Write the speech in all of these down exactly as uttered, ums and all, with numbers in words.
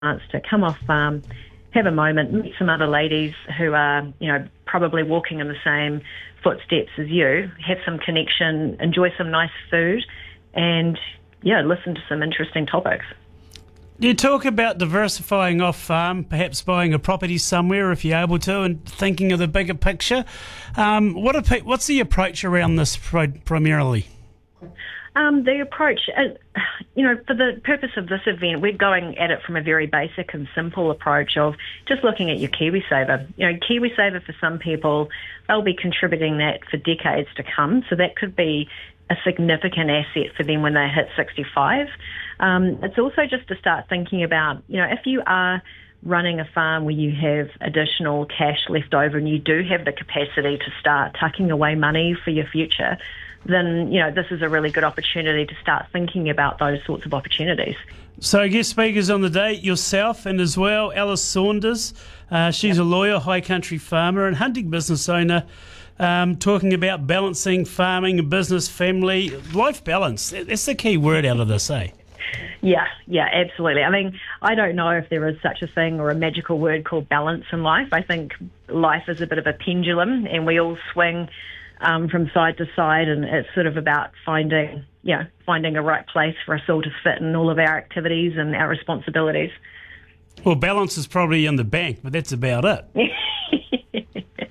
chance to come off farm, have a moment, meet some other ladies who are, you know, probably walking in the same footsteps as you, have some connection, enjoy some nice food, and, yeah, listen to some interesting topics. You talk about diversifying off farm, perhaps buying a property somewhere if you're able to, and thinking of the bigger picture. Um, what are, pe- what's the approach around this pri- primarily? Um, the approach, uh, you know, for the purpose of this event, we're going at it from a very basic and simple approach of just looking at your KiwiSaver. You know, KiwiSaver for some people, they'll be contributing that for decades to come, so that could be a significant asset for them when they hit sixty-five. Um, it's also just to start thinking about, you know, if you are running a farm where you have additional cash left over and you do have the capacity to start tucking away money for your future, then, you know, this is a really good opportunity to start thinking about those sorts of opportunities. So guest speakers on the day, yourself and as well Alice Saunders. Uh, she's yep. a lawyer, high country farmer and hunting business owner, um, talking about balancing farming, business, family, life balance. That's the key word out of this, eh? Yeah, yeah, absolutely. I mean, I don't know if there is such a thing or a magical word called balance in life. I think life is a bit of a pendulum and we all swing um, from side to side, and it's sort of about finding, you know, finding a right place for us all to fit in all of our activities and our responsibilities. Well, balance is probably in the bank, but that's about it.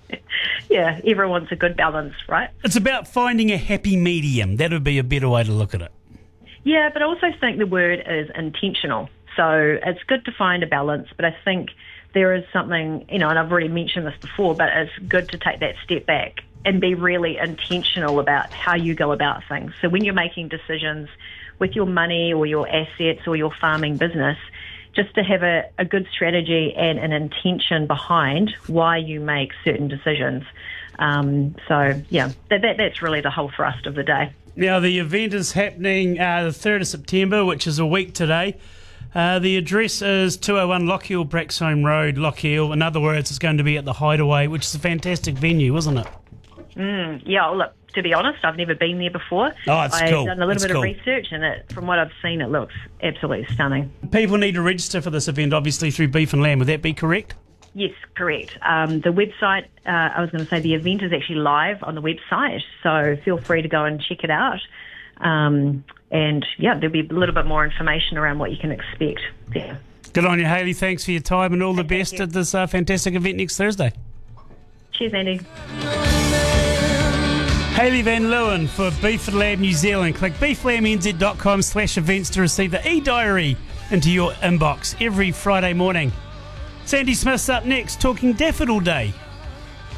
Yeah, everyone wants a good balance, right? It's about finding a happy medium. That would be a better way to look at it. Yeah, but I also think the word is intentional. So it's good to find a balance, but I think there is something, you know, and I've already mentioned this before, but it's good to take that step back and be really intentional about how you go about things. So when you're making decisions with your money or your assets or your farming business, just to have a, a good strategy and an intention behind why you make certain decisions. Um, so, yeah, that, that that's really the whole thrust of the day. Now, the event is happening uh, the third of September, which is a week today. Uh, the address is two oh one Lockhill, Braxholme Road, Lockhill. In other words, it's going to be at the Hideaway, which is a fantastic venue, isn't it? Mm, yeah, well, look, to be honest, I've never been there before. Oh, it's I've cool. done a little it's bit cool. of research, and it, from what I've seen, it looks absolutely stunning. People need to register for this event, obviously, through Beef and Lamb. Would that be correct? Yes, correct. Um, the website, uh, I was going to say the event is actually live on the website, so feel free to go and check it out. Um, and, yeah, there'll be a little bit more information around what you can expect there. Good on you, Hayley. Thanks for your time and all the Okay, best at this uh, fantastic event next Thursday. Cheers, Andy. Hayley Van Leeuwen for Beef and Lamb New Zealand. Click beeflambnz.com slash events to receive the e-diary into your inbox every Friday morning. Sandy Smith's up next, talking Daffodil Day.